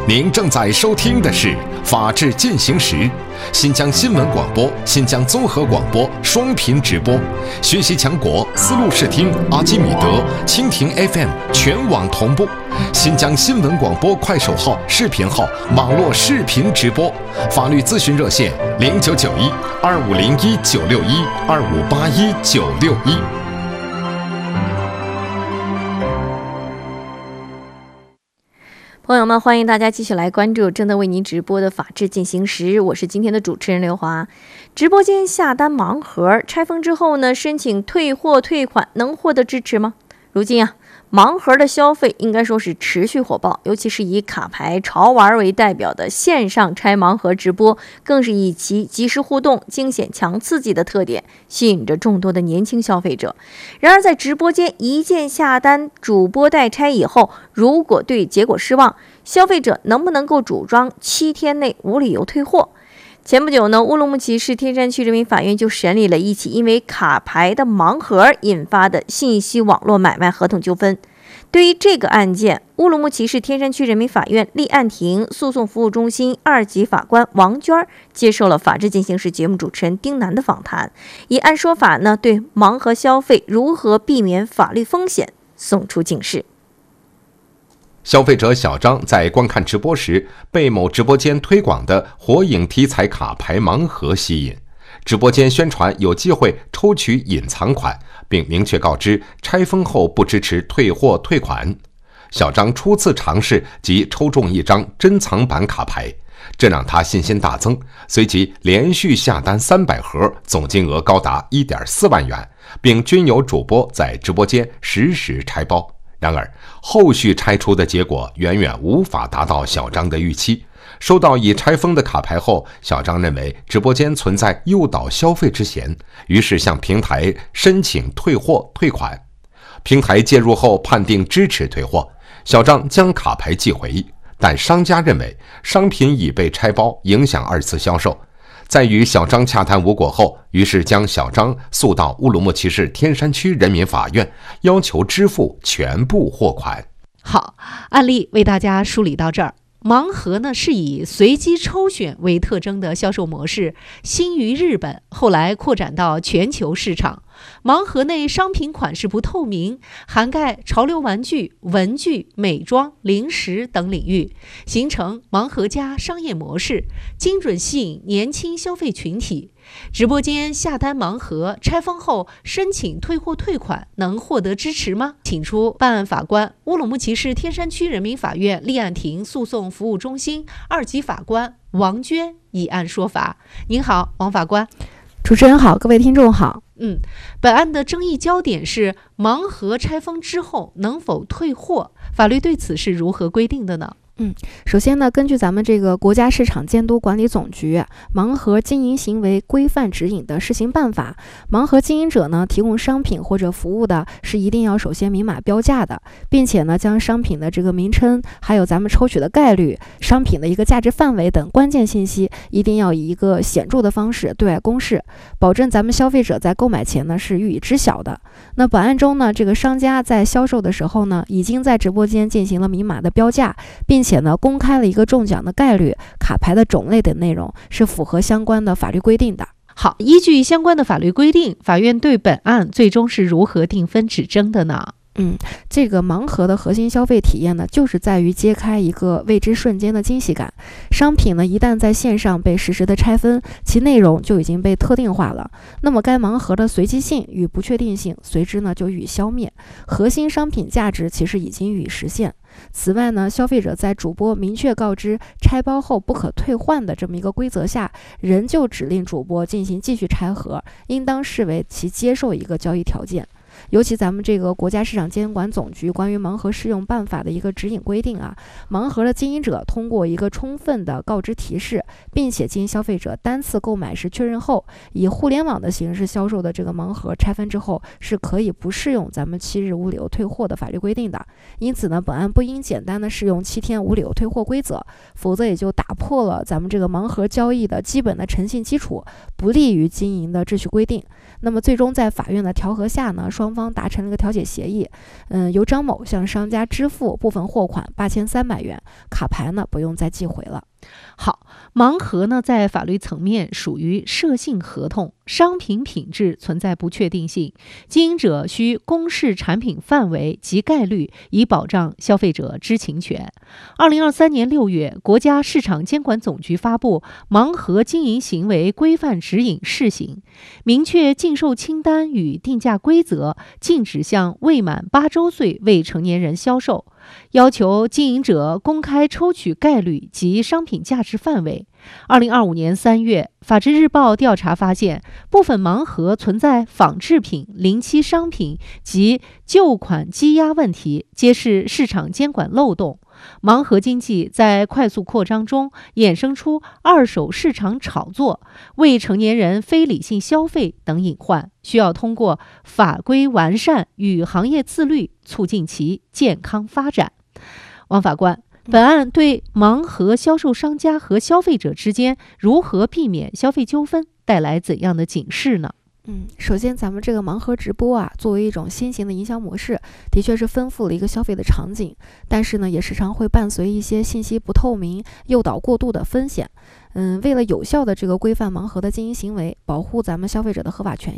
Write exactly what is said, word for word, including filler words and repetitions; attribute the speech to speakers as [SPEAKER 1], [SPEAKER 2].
[SPEAKER 1] 您正在收听的是《法治进行时》，新疆新闻广播、新疆综合广播双频直播，学习强国思路视听、阿基米德、蜻蜓 F M 全网同步，新疆新闻广播快手号、视频号网络视频直播，法律咨询热线零九九一二五零一九六一二五八一九六一。
[SPEAKER 2] 朋友们，欢迎大家继续来关注正在为您直播的法治进行时，我是今天的主持人刘华。直播间下单盲盒拆封之后呢，申请退货退款能获得支持吗？如今啊，盲盒的消费应该说是持续火爆，尤其是以卡牌潮玩为代表的线上拆盲盒直播，更是以其即时互动、惊险强刺激的特点，吸引着众多的年轻消费者。然而在直播间一键下单，主播代拆以后，如果对结果失望，消费者能不能够主张七天内无理由退货？前不久呢，乌鲁木齐市天山区人民法院就审理了一起因为卡牌的盲盒引发的信息网络买卖合同纠纷。对于这个案件，乌鲁木齐市天山区人民法院立案庭诉讼服务中心二级法官王娟接受了《法治进行时》节目主持人丁楠的访谈，以按说法呢对盲盒消费如何避免法律风险送出警示。
[SPEAKER 1] 消费者小张在观看直播时，被某直播间推广的火影题材卡牌盲盒吸引。直播间宣传有机会抽取隐藏款，并明确告知拆封后不支持退货退款。小张初次尝试即抽中一张珍藏版卡牌，这让他信心大增，随即连续下单三百盒，总金额高达 一点四万元，并均有主播在直播间实时拆包。然而，后续拆出的结果远远无法达到小张的预期。收到已拆封的卡牌后，小张认为直播间存在诱导消费之嫌，于是向平台申请退货退款。平台介入后判定支持退货，小张将卡牌寄回，但商家认为商品已被拆包，影响二次销售。在与小张洽谈无果后，于是将小张诉到乌鲁木齐市天山区人民法院，要求支付全部货款。
[SPEAKER 3] 好，案例为大家梳理到这儿。盲盒呢是以随机抽选为特征的销售模式，兴于日本，后来扩展到全球市场。盲盒内商品款式不透明，涵盖潮流玩具、文具、美妆、零食等领域，形成盲盒加商业模式，精准吸引年轻消费群体。直播间下单盲盒拆封后申请退货退款能获得支持吗？请出办案法官乌鲁木齐市天山区人民法院立案庭诉讼服务中心二级法官王娟以案说法。您好，王法官。
[SPEAKER 4] 主持人好，各位听众好。
[SPEAKER 3] 嗯，本案的争议焦点是盲盒拆封之后能否退货，法律对此是如何规定的呢？
[SPEAKER 4] 嗯，首先呢，根据咱们这个国家市场监督管理总局盲盒经营行为规范指引的施行办法，盲盒经营者呢提供商品或者服务的是一定要首先明码标价的，并且呢将商品的这个名称，还有咱们抽取的概率、商品的一个价值范围等关键信息，一定要以一个显著的方式对外公示，保证咱们消费者在购买前呢是予以知晓的。那本案中呢，这个商家在销售的时候呢，已经在直播间进行了明码的标价，并且且呢，公开了一个中奖的概率、卡牌的种类等内容，是符合相关的法律规定的。
[SPEAKER 3] 好，依据相关的法律规定，法院对本案最终是如何定分指证的呢？
[SPEAKER 4] 嗯，这个盲盒的核心消费体验呢，就是在于揭开一个未知瞬间的惊喜感。商品呢，一旦在线上被实时的拆分，其内容就已经被特定化了。那么该盲盒的随机性与不确定性随之呢就予以消灭，核心商品价值其实已经予以实现。此外呢，消费者在主播明确告知拆包后不可退换的这么一个规则下，仍旧指令主播进行继续拆盒，应当视为其接受一个交易条件。尤其咱们这个国家市场监管总局关于盲盒适用办法的一个指引规定啊，盲盒的经营者通过一个充分的告知提示，并且经消费者单次购买时确认后，以互联网的形式销售的这个盲盒拆分之后，是可以不适用咱们七日无理由退货的法律规定的。因此呢，本案不应简单的适用七天无理由退货规则，否则也就打破了咱们这个盲盒交易的基本的诚信基础，不利于经营的秩序规定。那么最终在法院的调和下呢，双双方达成了一个调解协议，嗯，由张某向商家支付部分货款八千三百元，卡牌呢不用再寄回了。
[SPEAKER 3] 好，盲盒呢在法律层面属于涉性合同，商品品质存在不确定性，经营者需公示产品范围及概率，以保障消费者知情权。二零二三年六月，国家市场监管总局发布《盲盒经营行为规范指引（试行）》，明确禁售清单与定价规则，禁止向未满八周岁未成年人销售，要求经营者公开抽取概率及商品价值范围。二零二五年三月，法制日报调查发现，部分盲盒存在仿制品、临期商品及旧款积压问题，揭示市场监管漏洞。盲盒经济在快速扩张中衍生出二手市场炒作、未成年人非理性消费等隐患，需要通过法规完善与行业自律，促进其健康发展。王法官，本案对盲盒销售商家和消费者之间如何避免消费纠纷带来怎样的警示呢？
[SPEAKER 4] 嗯，首先咱们这个盲盒直播啊，作为一种新型的营销模式，的确是丰富了一个消费的场景，但是呢，也时常会伴随一些信息不透明、诱导过度的风险。嗯，为了有效的这个规范盲盒的经营行为，保护咱们消费者的合法权